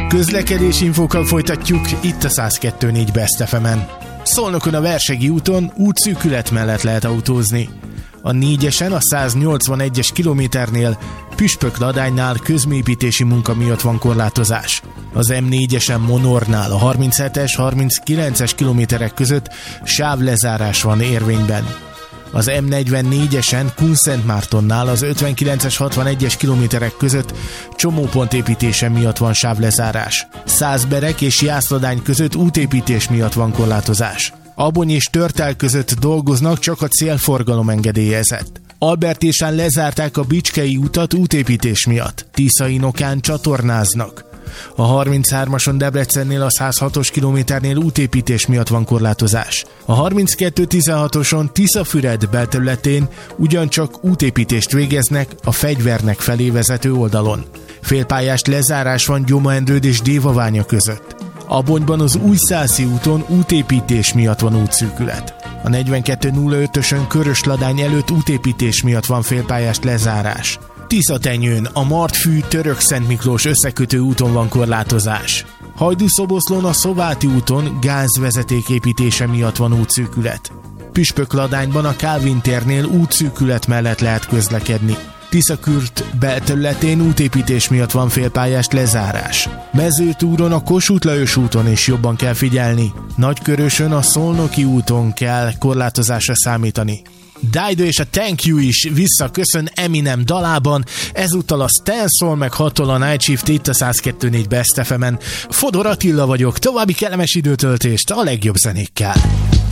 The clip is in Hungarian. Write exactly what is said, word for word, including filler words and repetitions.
Közlekedési infókkal folytatjuk itt a száz kettő négy Best ef emen. Szolnokon a Versegi úton útszűkület mellett lehet autózni. A négyesen a száznyolcvanegyes kilométernél Püspökladánynál közműépítési munka miatt van korlátozás. Az em négyesen Monornál a harminchetes harminckilences kilométerek között sávlezárás van érvényben. Az em negyvennégyesen Kunszentmártonnál az ötvenkilences hatvanegyes kilométerek között csomópont építése miatt van sávlezárás. Százberek és Jászladány között útépítés miatt van korlátozás. Abony és Törtel között dolgoznak, csak a célforgalom engedélyezett. Albertésán lezárták a Bicskei utat útépítés miatt. Tiszainokán csatornáznak. A harminchármason Debrecennél a százhatos kilométernél útépítés miatt van korlátozás. A harminckettő tizenhatoson Tiszafüred belterületén ugyancsak útépítést végeznek a Fegyvernek felé vezető oldalon. Félpályás lezárás van Gyomendrőd és Dévaványa között. Abonyban az Újszászi úton útépítés miatt van útszűkület. A negyvenkettő nulla ötösön Körösladány előtt útépítés miatt van félpályás lezárás. Tiszatenyőn a Martfű Török-Szent Miklós összekötő úton van korlátozás. Hajdúszoboszlón a Szováti úton gázvezeték építése miatt van útszűkület. Püspökladányban a Kálvin térnél útszűkület mellett lehet közlekedni. Tiszakürt belterületén útépítés miatt van félpályás lezárás. Mezőtúron a Kossuth Lajos úton is jobban kell figyelni. Nagykörösön a Szolnoki úton kell korlátozásra számítani. Dido és a Thank You is visszaköszön Eminem dalában, ezúttal a Stan Soul meg hatol a Night Shift itt a száz kettő négy Best ef emen. Fodor Attila vagyok, további kellemes időtöltést a legjobb zenékkel.